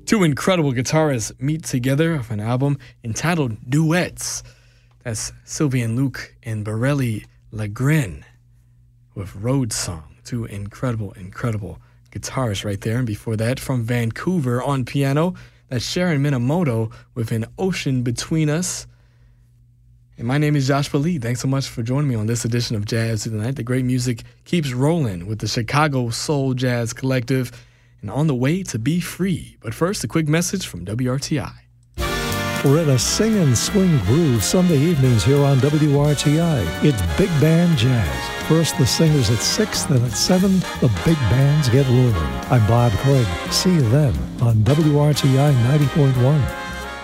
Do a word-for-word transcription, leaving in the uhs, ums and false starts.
Two incredible guitarists meet together of an album entitled Duets. That's Sylvie and Luke and Borelli Lagrin with Road Song. Two incredible, incredible guitarists right there. And before that, from Vancouver on piano, that's Sharon Minamoto with An Ocean Between Us. And my name is Joshua Lee. Thanks so much for joining me on this edition of Jazz Tonight. The great music keeps rolling with the Chicago Soul Jazz Collective and On the Way to Be Free. But first, a quick message from W R T I. We're in a sing and swing groove Sunday evenings here on W R T I. It's Big Band Jazz. First the singers at six, then at seven, the big bands get rolling. I'm Bob Craig. See you then on W R T I ninety point one.